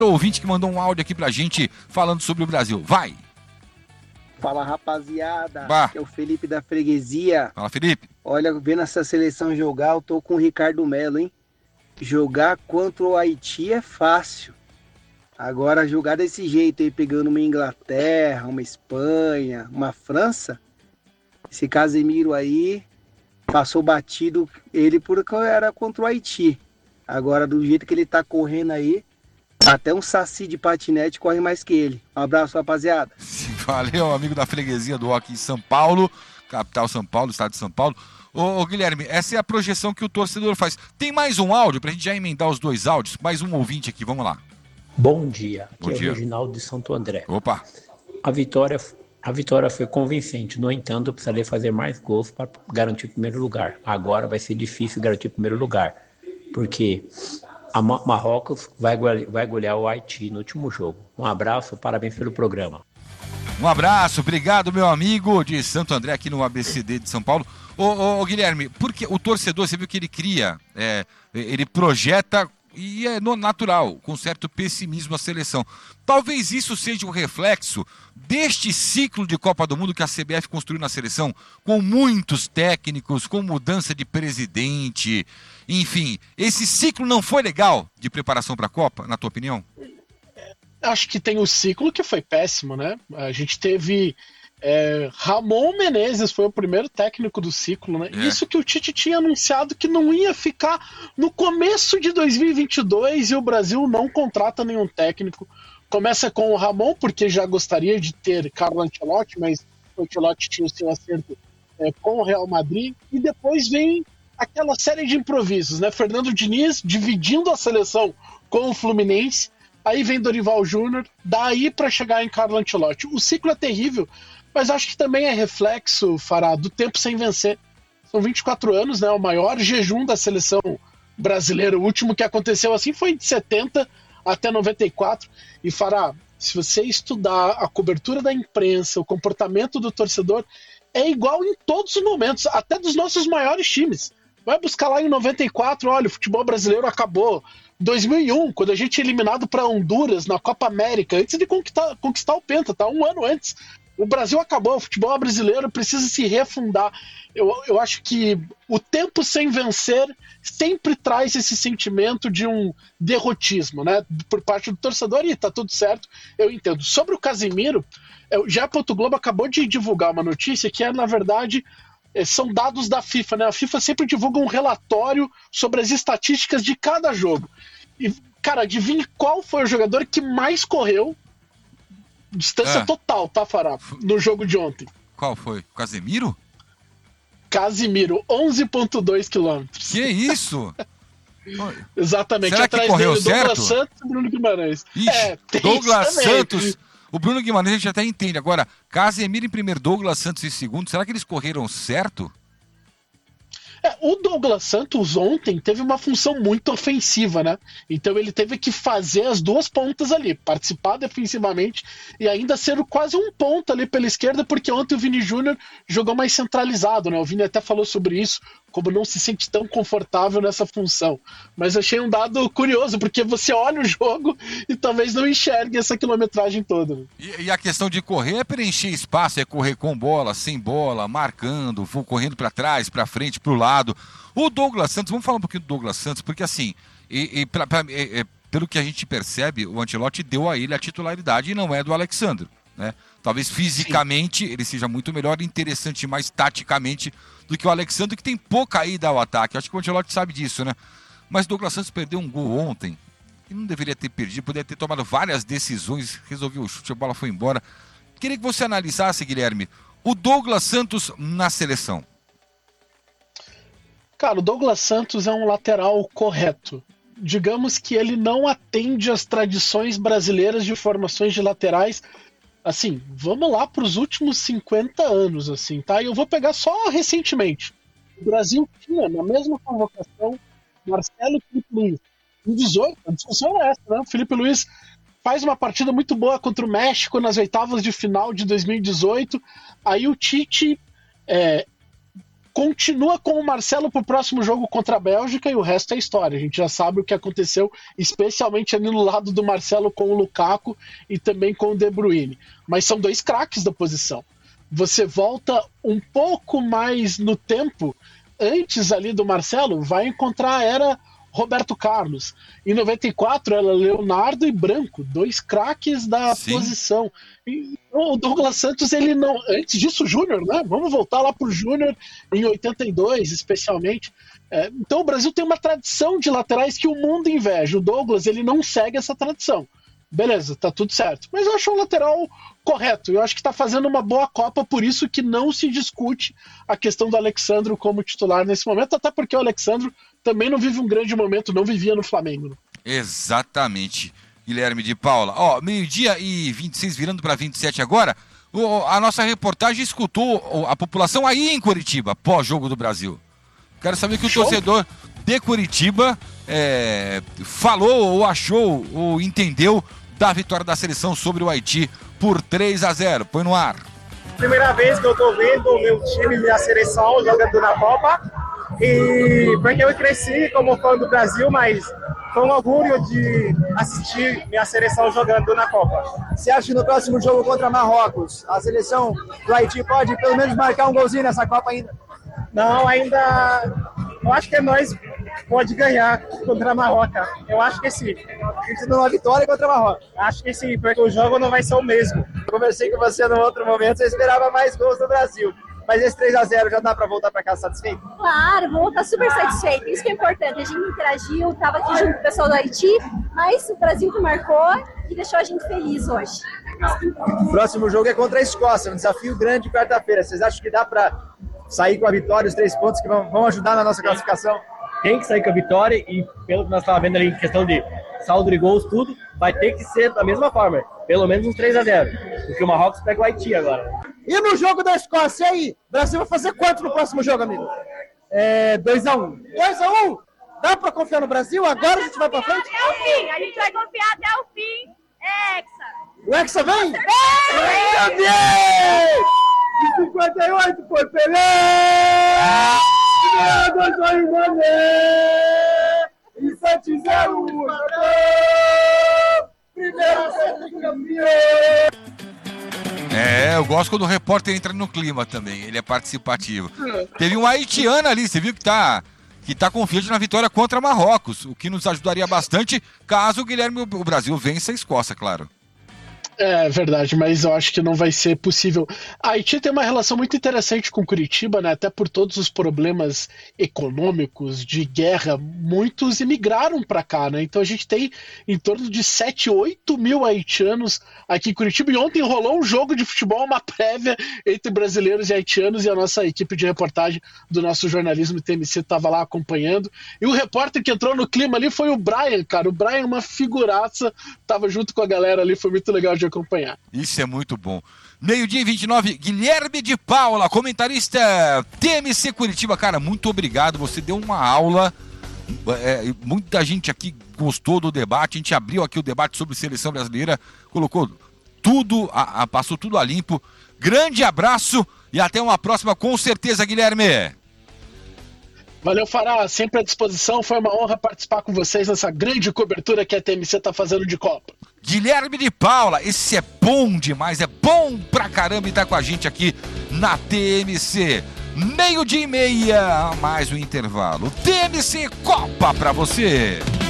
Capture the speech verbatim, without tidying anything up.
Ouvinte que mandou um áudio aqui pra gente falando sobre o Brasil. Vai! Fala, rapaziada. Bah. Aqui é o Felipe da Freguesia. Fala, Felipe. Olha, vendo essa seleção jogar, eu tô com o Ricardo Melo, hein? Jogar contra o Haiti é fácil. Agora, jogar desse jeito aí, pegando uma Inglaterra, uma Espanha, uma França, esse Casemiro aí passou batido ele porque era contra o Haiti. Agora, do jeito que ele tá correndo aí, até um saci de patinete corre mais que ele. Um abraço, rapaziada. Valeu, amigo da Freguesia do Hockey em São Paulo, capital São Paulo, estado de São Paulo. Ô, ô, Guilherme, essa é a projeção que o torcedor faz. Tem mais um áudio pra gente já emendar os dois áudios? Mais um ouvinte aqui, vamos lá. Bom dia, aqui Bom é dia. o Reginaldo de Santo André. Opa. A vitória, a vitória foi convincente, no entanto, precisaria fazer mais gols para garantir o primeiro lugar. Agora vai ser difícil garantir o primeiro lugar, porque a Ma- Marrocos vai, golear- vai golear o Haiti no último jogo. Um abraço, parabéns pelo programa. Um abraço, obrigado, meu amigo de Santo André, aqui no A B C D de São Paulo. Ô, ô, ô Guilherme, porque o torcedor, você viu que ele cria, é, ele projeta, e é no- natural, com certo pessimismo a seleção. Talvez isso seja um reflexo deste ciclo de Copa do Mundo que a C B F construiu na seleção, com muitos técnicos, com mudança de presidente, enfim. Esse ciclo não foi legal de preparação para a Copa, na tua opinião? Acho que tem o ciclo que foi péssimo, né? A gente teve é, Ramon Menezes, foi o primeiro técnico do ciclo, né? É. Isso que o Tite tinha anunciado que não ia ficar no começo de dois mil e vinte e dois e o Brasil não contrata nenhum técnico. Começa com o Ramon, porque já gostaria de ter Carlo Ancelotti, mas o Ancelotti tinha o seu acerto é, com o Real Madrid, e depois vem aquela série de improvisos, né? Fernando Diniz dividindo a seleção com o Fluminense. Aí vem Dorival Júnior, daí para chegar em Carlo Ancelotti. O ciclo é terrível, mas acho que também é reflexo, Fará, do tempo sem vencer. São vinte e quatro anos, né? O maior jejum da seleção brasileira. O último que aconteceu assim foi de setenta até noventa e quatro. E Fará, se você estudar a cobertura da imprensa, o comportamento do torcedor, é igual em todos os momentos, até dos nossos maiores times. Vai buscar lá em noventa e quatro, olha, o futebol brasileiro acabou. dois mil e um, quando a gente é eliminado para Honduras na Copa América, antes de conquistar, conquistar o Penta, tá? Um ano antes. O Brasil acabou, o futebol brasileiro precisa se refundar. Eu, eu acho que o tempo sem vencer sempre traz esse sentimento de um derrotismo, né? Por parte do torcedor, e tá tudo certo, eu entendo. Sobre o Casemiro, o G E. Globo acabou de divulgar uma notícia que é, na verdade, são dados da FIFA, né? A FIFA sempre divulga um relatório sobre as estatísticas de cada jogo. E, cara, adivinhe qual foi o jogador que mais correu, distância É. total, tá, Fará? No jogo de ontem. Qual foi? O Casemiro? Casimiro, onze vírgula dois quilômetros. Que isso? Exatamente. Será que Atrás correu dele, Douglas certo? Santos e Bruno Guimarães. Ixi, é, tem Douglas isso também. Santos. O Bruno Guimarães a gente até entende. Agora, Casemiro em primeiro, Douglas Santos em segundo. Será que eles correram certo? É, o Douglas Santos ontem teve uma função muito ofensiva, né? Então ele teve que fazer as duas pontas ali, participar defensivamente e ainda ser quase um ponto ali pela esquerda, porque ontem o Vini Júnior jogou mais centralizado, né? O Vini até falou sobre isso, como não se sente tão confortável nessa função. Mas achei um dado curioso, porque você olha o jogo e talvez não enxergue essa quilometragem toda. Né? E, e a questão de correr é preencher espaço, é correr com bola, sem bola, marcando, correndo para trás, para frente, para o lado. O Douglas Santos, vamos falar um pouquinho do Douglas Santos, porque assim, e, e pra, pra, e, e, pelo que a gente percebe, o Ancelotti deu a ele a titularidade e não é do Alexandre, né? Talvez fisicamente Sim. ele seja muito melhor, interessante mais taticamente do que o Alexandre, que tem pouca ida ao ataque. Acho que o Ancelotti sabe disso, né? Mas o Douglas Santos perdeu um gol ontem, e não deveria ter perdido, poderia ter tomado várias decisões, resolveu o chute, a bola foi embora. Queria que você analisasse, Guilherme, o Douglas Santos na seleção. Cara, o Douglas Santos é um lateral correto. Digamos que ele não atende às tradições brasileiras de formações de laterais. Assim, vamos lá para os últimos cinquenta anos, assim, tá? E eu vou pegar só recentemente. O Brasil tinha, na mesma convocação, Marcelo e Felipe Luiz. Em dezoito, a discussão é essa, né? O Felipe Luiz faz uma partida muito boa contra o México nas oitavas de final de dois mil e dezoito. Aí o Tite... É, continua com o Marcelo pro próximo jogo contra a Bélgica e o resto é história. A gente já sabe o que aconteceu, especialmente ali no lado do Marcelo com o Lukaku e também com o De Bruyne. Mas são dois craques da posição. Você volta um pouco mais no tempo, antes ali do Marcelo, vai encontrar a era Roberto Carlos. Em noventa e quatro era Leonardo e Branco, dois craques da Sim. posição. E o Douglas Santos, ele não... Antes disso, o Júnior, né? Vamos voltar lá pro Júnior em oitenta e dois, especialmente. É, então o Brasil tem uma tradição de laterais que o mundo inveja. O Douglas, ele não segue essa tradição. Beleza, tá tudo certo. Mas eu acho um lateral correto. Eu acho que tá fazendo uma boa Copa, por isso que não se discute a questão do Alexandro como titular nesse momento, até porque o Alexandro também não vive um grande momento, não vivia no Flamengo. Exatamente, Guilherme de Paula. Ó, meio-dia e vinte e seis, virando para vinte e sete agora, o, a nossa reportagem escutou a população aí em Curitiba, pós-jogo do Brasil. Quero saber o que o Show. torcedor de Curitiba é, falou ou achou ou entendeu da vitória da seleção sobre o Haiti por três a zero. Põe no ar. Primeira vez que eu tô vendo o meu time, minha seleção jogando na Copa. E porque eu cresci como fã do Brasil, mas foi um orgulho de assistir minha seleção jogando na Copa. Você acha que no próximo jogo contra Marrocos, a seleção do Haiti pode pelo menos marcar um golzinho nessa Copa ainda? Não, ainda... Eu acho que nós pode ganhar contra a Marrocos. Eu acho que sim. Isso numa vitória contra a Marrocos? Acho que sim, porque o jogo não vai ser o mesmo. Eu conversei com você num outro momento, você esperava mais gols do Brasil. Mas esse três a zero já dá para voltar para casa satisfeito? Claro, vou voltar super satisfeito. Isso que é importante. A gente interagiu, estava aqui junto com o pessoal do Haiti, mas o Brasil que marcou e deixou a gente feliz hoje. O próximo jogo é contra a Escócia, um desafio grande quarta-feira. Vocês acham que dá para sair com a vitória, os três pontos que vão, vão ajudar na nossa classificação? Tem que sair com a vitória e, pelo que nós estávamos vendo ali em questão de saldo de gols, tudo, vai ter que ser da mesma forma. Pelo menos uns três a zero. Porque o Marrocos pega o Haiti agora. E no jogo da Escócia, aí? O Brasil vai fazer quanto no próximo jogo, amigo? É dois a um. dois a um? Dá pra confiar no Brasil? Agora a gente vai pra frente? Até o fim, a gente vai confiar até o fim. É Hexa. O Hexa vem? Vem! Vem! cinquenta e oito foi Pelé! dois a um Mané! E sete a zero primeiro ser campeão! É, eu gosto quando o repórter entra no clima também, ele é participativo. Teve um haitiano ali, você viu que tá, que tá confiante na vitória contra Marrocos, o que nos ajudaria bastante caso o Guilherme, o Brasil vença a Escócia, claro. É verdade, mas eu acho que não vai ser possível. A Haiti tem uma relação muito interessante com Curitiba, né? Até por todos os problemas econômicos, de guerra, muitos imigraram para cá, né? Então a gente tem em torno de sete, oito mil haitianos aqui em Curitiba. E ontem rolou um jogo de futebol, uma prévia entre brasileiros e haitianos, e a nossa equipe de reportagem do nosso jornalismo T M C estava lá acompanhando. E o repórter que entrou no clima ali foi o Brian, cara. O Brian é uma figuraça, tava junto com a galera ali, foi muito legal de acompanhar. Isso é muito bom. Meio-dia e vinte e nove, Guilherme de Paula, comentarista T M C Curitiba. Cara, muito obrigado, você deu uma aula, é, muita gente aqui gostou do debate, a gente abriu aqui o debate sobre seleção brasileira, colocou tudo, a, a, passou tudo a limpo. Grande abraço e até uma próxima, com certeza, Guilherme. Valeu, Fará, sempre à disposição, foi uma honra participar com vocês nessa grande cobertura que a T M C está fazendo de Copa. Guilherme de Paula, esse é bom demais, é bom pra caramba estar com a gente aqui na T M C. Meio dia e meia, mais um intervalo. T M C Copa pra você.